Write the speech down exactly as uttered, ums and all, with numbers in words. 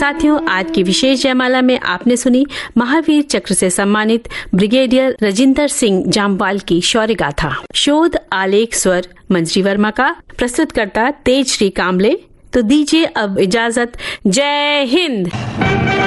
साथियों, आज की विशेष जयमाला में आपने सुनी महावीर चक्र से सम्मानित ब्रिगेडियर रजिंदर सिंह जामवाल की शौर्य गाथा। शोध आलेख स्वर मंजरी वर्मा का, प्रस्तुतकर्ता तेज श्री कामले। तो दीजिए अब इजाजत। जय हिंद।